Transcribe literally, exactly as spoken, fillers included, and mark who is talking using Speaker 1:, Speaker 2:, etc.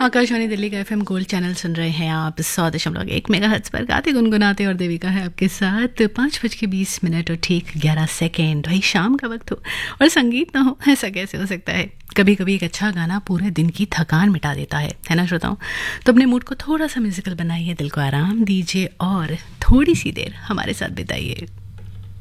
Speaker 1: आकाशवाणी दिल्ली का FM gold channel सुन रहे हैं आप सौ दशमलव एक मेगाहर्ट्ज़ पर गाते गुनगुनाते, और देविका है आपके साथ। पाँच बज के बीस मिनट और ठीक ग्यारह सेकेंड। भाई शाम का वक्त हो और संगीत ना हो, ऐसा कैसे हो सकता है? कभी कभी एक अच्छा गाना पूरे दिन की थकान मिटा देता है है ना श्रोताओं? तो अपने मूड को थोड़ा सा म्यूजिकल बनाइए, दिल को आराम दीजिए और थोड़ी सी देर हमारे साथ बिताइए।